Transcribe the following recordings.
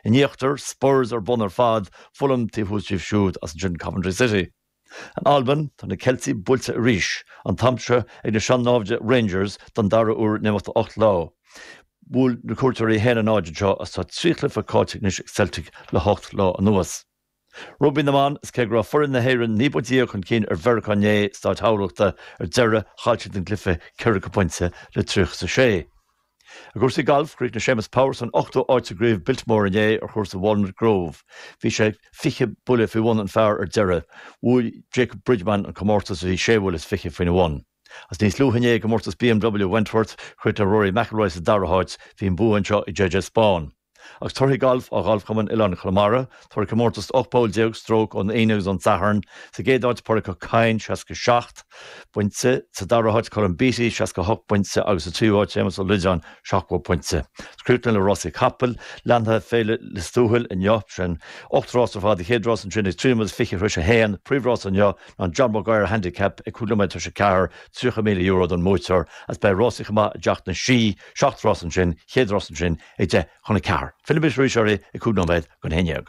In Niechter, Spurs ar bon ar fad, Fulham tíhús tíh siúd as an Coventry City. An Alban tá na Chelsea builte a ríis, an tamse ag na Sean-Náimhde Rangers don dara úr 98 lá. Búil na cuairteoirí héna náide seo as tá tríchlifa cáitignis Celtic le 8 lá anuas. Rugby na man is cegra forin na héireann ní budíoch chun cinn ar Veracanyé stáit háireachta ar deire chailte den glyfe 4 pointe le 3-6. A gúrsaí golf críoch na Seamus Powers an 8 áit a gríomh Biltmore inné ar chósa Walnut Grove. Bhí sé fiche buile fi bhain an fearr ar deire. Bhuail Jacob Bridgman an comórtas a bhí sé bhfuil is fiche faoine bhain. As níos luhanné comórtas BMW Wentworth chuit a Rory McIlroy sa daraháid hín bhuain seo I JJ Spawn. Agus tuirthaí golf a golf chuman Ilan Chlamara, tuair comórtas 8 pól deag stroke an 1 an Saharn, sa géadáid porcha Cain 67 pointe, sa daraháid chun BC 68 pointe agus sa 2 áit Seamus O'Lijan 7 pointe. Scrútan le Rossi Cappel, landtha féile le stúhil in jo, sin 8 rás ar fád i chéad rás an trína trímas fiche rúis a héan, príomhrás an jo, an John Maguire handicap ag cúlameid se ceair 3,000 euro don mútear, as bei Rossi chama deach na sí, 7 rás an sin, chéad rás an sin, ag de chuna ceair. Philipis Rúisiarí ag cúlameid gon héineag.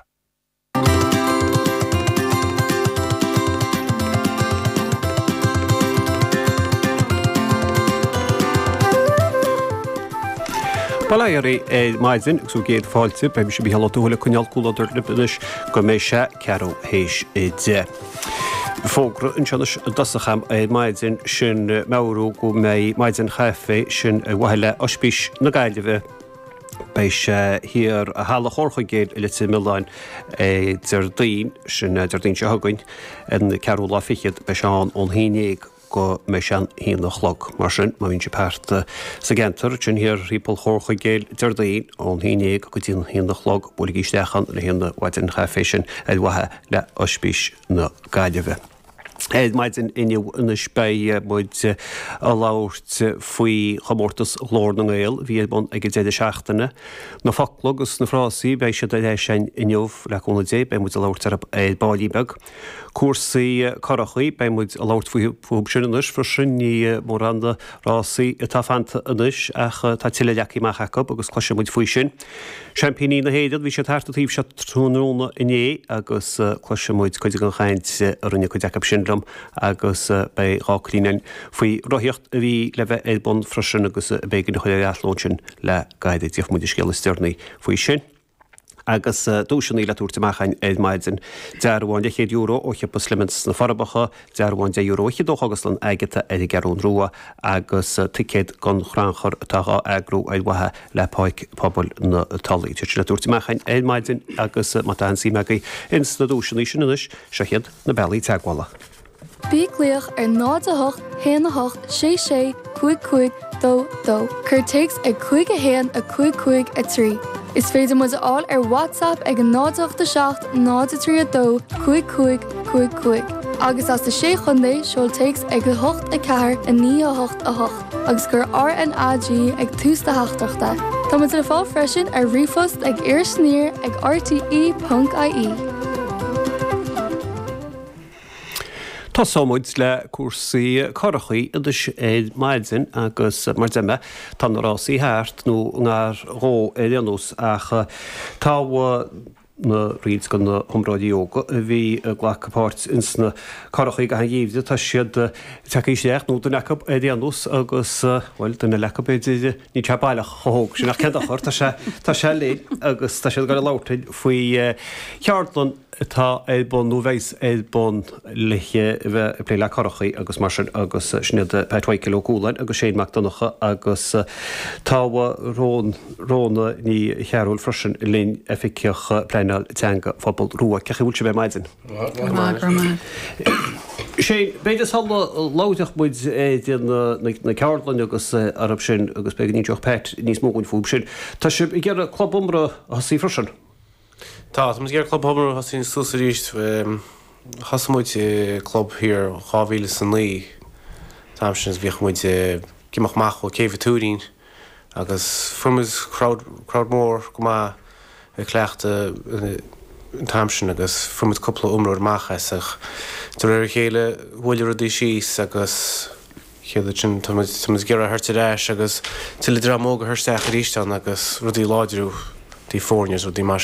Balayari maidin so géad fáilte be se bí halúla chuneal cúlaidir lipinis go mé se ceú hééis de. Fógra an seanas dasacham maidin sin meú go mé maidin chafe sin bhile ospís na gaiileh bei se hir a hala chorcha géad i lite milláin Dardín sin Dardín se hagain an ceú lá fichiad be seán ón hínéag go mé sean híon nach chlog mar sin má vín se páirta sa gentar sin hir rípal chorcha géil Dardín ón hínéag go dtíon híon nach chlog bula gíisteachan na híonna waidin chafe sin wathe le ospís na gaiileh. Maidin inniu inis bei muid a láirt faoi chamórtas lór na ngéil, bhí bon ag 17 na faclagus na frásaí bei se é sin inniuh leúna dé bei muid a láirt ar bailíbeg. Cuasaí chorachaí bei muid a láirt faoib sin inis for sin ní móranda rásaí tá fanta inis ach tá tiile leací má chacob agus cloise muid faoi sin. Championí na héidir bhí sé tartatíh se trúnróna iné agus cloise muid chuide an chaint ar rinne chu deacab sin agus bei ráclínein faoi roithiocht a bhí le bheith éilbun freisin agus bégan chuir eathlóin le gaiide tíoch muidir scéal stearnaí faoi sin. Agus dúisina le túirtaachchain maidin dearháin de chéad euro ó chipa slimens na farbacha, dearháin de euro chiadó agus an aigeta ag garún rua agus ticéad gan chranchar atá agrú wathe le páic pobl na talaí. Tuir le túirtaachchain maidin agus matánsí megaí ins na dúisina sin inis se chiad na bealaí teaghála. Bí léoch ar 9 héanaach 6 cuaig dó. Cur takes ag cuaig a héan a cuaig a trí. Is féidir muid all ar WhatsApp ag an 9 9 dó cuaig. Agus as de 6 chundé seol takes ag a 8 a ceair a 9 a 8 agus gur RNAG ag tústa haachtarachta. Tá muid ar fáil freisin ar rifost ag iirsníir ag rte.ie. Tá sámuid le cuasaí chorachaí idir maidin agus mar deime tá rásaí háart nó ngar ró éanús ach tá na ríd gan na thomráidí óga a bhí ghlachapáirt insna chorachaí go dhéomhde tá siad teéisisteach nó den lecab éanús agus bhil duna lecab ní te bailach chothóg sin nach ceadachir tá sé lé agus tá siad go látaid faoi cheartlan tá éilbun nó bhéis éilbun leiche bheith lé le chorachaí agus mar sin agus snead pe2 kg cúlain agus sé meachtainnacha agus táha róna ní chearúil freisin lín efficioch pleinal teanga fphobal rua cecha bhúil se bheith maidin. sé beidir salla láideach muid na ceartlainn agus arab sin agus be níoch pet níos mógain fúb sin. Tá si i ggéar clubumra a sí freisin. Tá, mas gur club homer has sin susaríist hasmuid club hir cháhíle san lí Tá sin bhíoch muid gimach mach ó céh túrín agus fumas crowdmór go má cleachta tamsin agus fumas coppla umróir machach tar chéile bhfuidir dí síos agus chéad sin tumas gur a thuirtaréis agus til dra móga thuirsteach ríán agus rudí láidirú dí fórneas ó dí mar